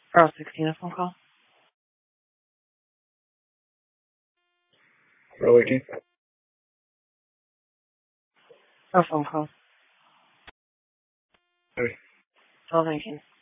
Earl 16, a phone call. Earl 18. A phone call. Hey. 1219.